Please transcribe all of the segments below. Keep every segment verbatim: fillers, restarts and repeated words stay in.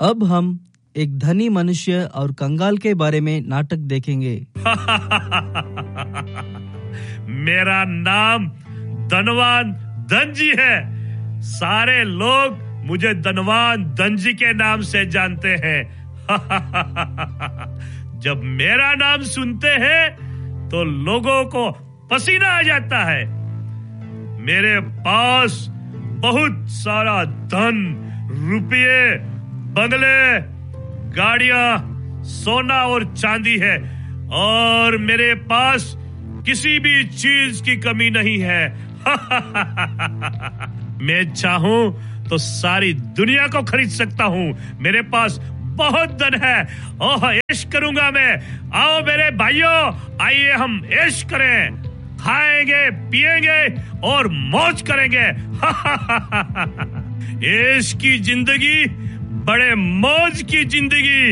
अब हम एक धनी मनुष्य और कंगाल के बारे में नाटक देखेंगे। मेरा नाम धनवान धनजी है। सारे लोग मुझे धनवान धनजी के नाम से जानते हैं। जब मेरा नाम सुनते हैं तो लोगों को पसीना आ जाता है। मेरे पास बहुत सारा धन, रुपये, बंगले, गाड़ियां, सोना और चांदी है और मेरे पास किसी भी चीज की कमी नहीं है। मैं चाहूं तो सारी दुनिया को खरीद सकता हूं। मेरे पास बहुत धन है। ओह, ऐश करूंगा मैं। आओ मेरे भाइयों, आइए हम ऐश करें, खाएंगे, पिएंगे और मौज करेंगे। ऐश की जिंदगी, बड़े मौज की जिंदगी।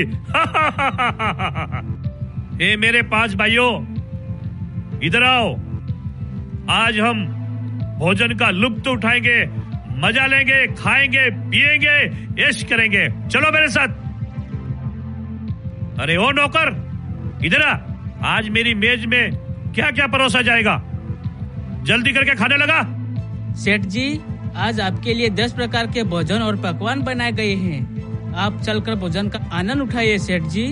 ए मेरे पांच भाइयों, इधर आओ। आज हम भोजन का लुत्फ उठाएंगे, मजा लेंगे, खाएंगे, पिएंगे, ऐश करेंगे। चलो मेरे साथ। अरे ओ नौकर, इधर आ। आज मेरी मेज में क्या क्या परोसा जाएगा? जल्दी करके खाने लगा। सेठ जी, आज आपके लिए दस प्रकार के भोजन और पकवान बनाए गए हैं। आप चलकर भोजन का आनंद उठाइए सेठ जी।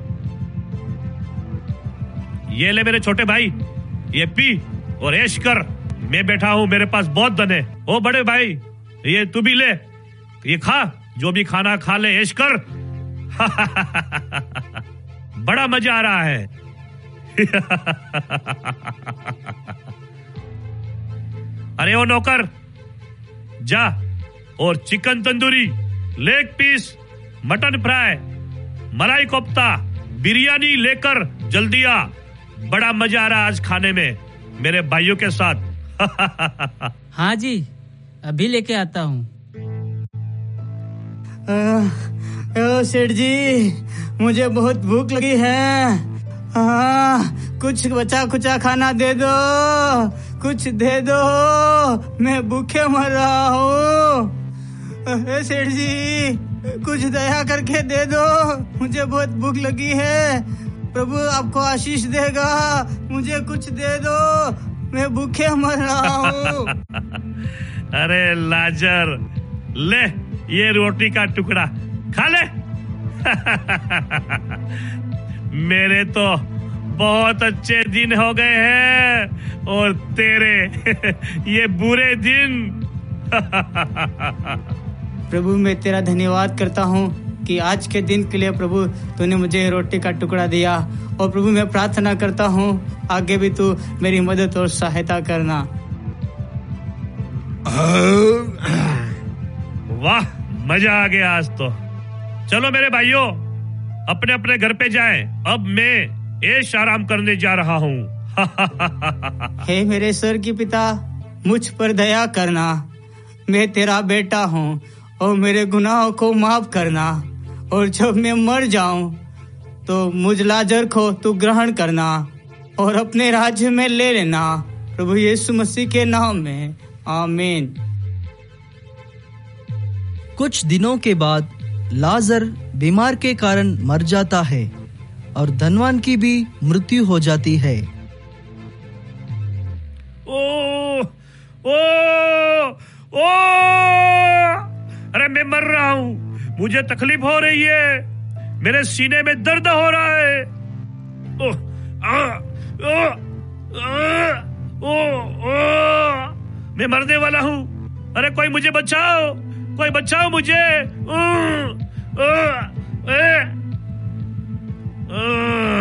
ये ले मेरे छोटे भाई, ये पी और ऐश कर। मैं बैठा हूँ, मेरे पास बहुत धन है। ओ बड़े भाई, ये तू भी ले, ये खा, जो भी खाना खा ले, ऐश कर। बड़ा मजा आ रहा है। अरे ओ नौकर, जा और chicken tandoori, leg piece, mutton fry, मलाई कोफ्ता, बिरयानी लेकर जल्दी आ। बड़ा मजा आ रहा है आज खाने में मेरे भाइयों के साथ। हाँ जी, अभी लेके आता हूँ। सेठ जी, मुझे बहुत भूख लगी है। आ, कुछ बचा खुचा खाना दे दो, कुछ दे दो, मैं भूखे मर रहा हूँ। सेठ जी, कुछ दया करके दे दो, मुझे बहुत भूख लगी है। प्रभु आपको आशीष देगा, मुझे कुछ दे दो, मैं भूखे मर रहा हूँ। अरे लाजर, ले ये रोटी का टुकड़ा खा ले। मेरे तो बहुत अच्छे दिन हो गए हैं और तेरे ये बुरे दिन। प्रभु, मैं तेरा धन्यवाद करता हूँ कि आज के दिन के लिए प्रभु तूने मुझे रोटी का टुकड़ा दिया। और प्रभु, मैं प्रार्थना करता हूँ आगे भी तू मेरी मदद और सहायता करना। वाह, मजा आ गया आज तो। चलो मेरे भाइयों, अपने अपने घर पे जाएं। अब मैं ऐश आराम करने जा रहा हूँ। हे मेरे स्वर की पिता, मुझ पर दया करना। मैं तेरा बेटा हूँ और मेरे गुनाहों को माफ करना। और जब मैं मर जाऊं तो मुझ लाजर को तू ग्रहण करना और अपने राज्य में ले लेना। प्रभु यीशु मसीह के नाम में, आमीन। कुछ दिनों के बाद लाजर बीमार के कारण मर जाता है और धनवान की भी मृत्यु हो जाती है। ओ, ओ, ओ, अरे मैं मर रहा हूँ, मुझे तकलीफ हो रही है, मेरे सीने में दर्द हो रहा है। ओ, आ, ओ, आ, ओ, ओ, मैं मरने वाला हूँ। अरे कोई मुझे बचाओ, कोई बचाओ मुझे। ओ, ओ, ए, ओ,